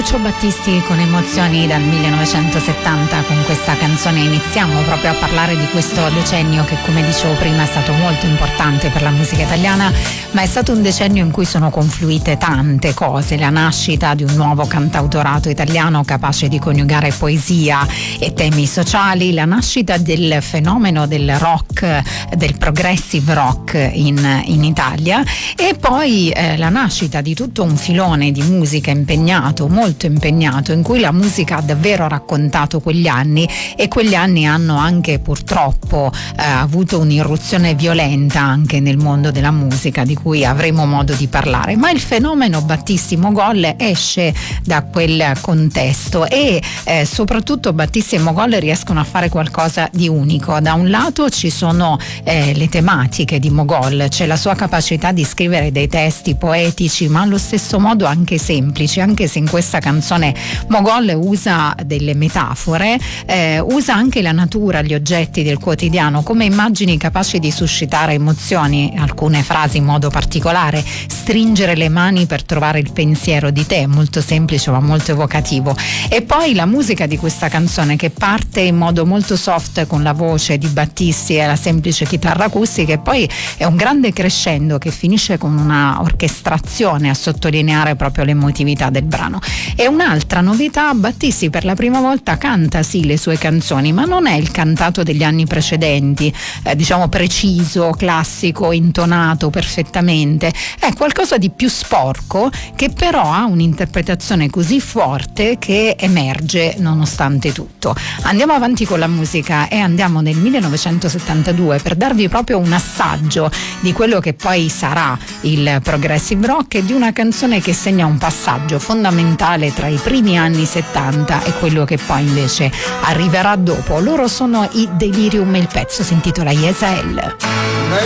Lucio Battisti con Emozioni dal 1970. Con questa canzone iniziamo proprio a parlare di questo decennio che, come dicevo prima, è stato molto importante per la musica italiana, ma è stato un decennio in cui sono confluite tante cose: la nascita di un nuovo cantautorato italiano capace di coniugare poesia e temi sociali, la nascita del fenomeno del rock, del progressive rock in Italia, e poi la nascita di tutto un filone di musica impegnato, molto impegnato, in cui la musica ha davvero raccontato quegli anni, e quegli anni hanno anche purtroppo avuto un'irruzione violenta anche nel mondo della musica, di cui avremo modo di parlare. Ma il fenomeno Battisti Mogol esce da quel contesto, e soprattutto Battisti e Mogol riescono a fare qualcosa di unico. Da un lato ci sono le tematiche di Mogol, c'è la sua capacità di scrivere dei testi poetici, ma allo stesso modo anche semplici, anche se in questa canzone Mogol usa delle metafore, usa anche la natura, gli oggetti del quotidiano come immagini capaci di suscitare emozioni, alcune frasi in modo particolare: stringere le mani per trovare il pensiero di te, molto semplice ma molto evocativo. E poi la musica di questa canzone, che parte in modo molto soft con la voce di Battisti e la semplice chitarra acustica, e poi è un grande crescendo che finisce con una orchestrazione a sottolineare proprio l'emotività del brano. E un'altra novità: Battisti per la prima volta canta sì le sue canzoni, ma non è il cantato degli anni precedenti, diciamo preciso, classico, intonato perfettamente. È qualcosa di più sporco, che però ha un'interpretazione così forte che emerge nonostante tutto. Andiamo avanti con la musica e andiamo nel 1972 per darvi proprio un assaggio di quello che poi sarà il progressive rock, e di una canzone che segna un passaggio fondamentale tra i primi anni 70 e quello che poi invece arriverà dopo. Loro sono i Delirium e il pezzo si intitola Yesael.